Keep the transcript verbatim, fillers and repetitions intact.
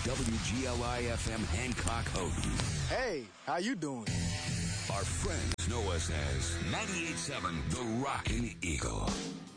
W G L I F M Hancock Houghton. Hey, how you doing? Our friends know us as ninety-eight point seven The Rockin' Eagle.